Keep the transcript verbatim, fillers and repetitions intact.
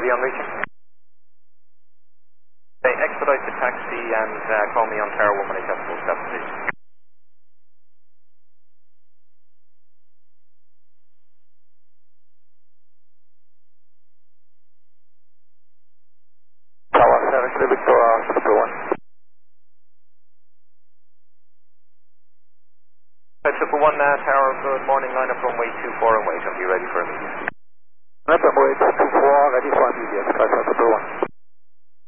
Ready on reaching? Okay, expedite the taxi and uh, call me on Tower one when I have full stop, please. Tower seven, Victoria, Super one. Triple One uh, Tower, good morning. Line up runway two four and wait. I'll be ready for immediate. Line up runway two four, ready for immediate. Triple One.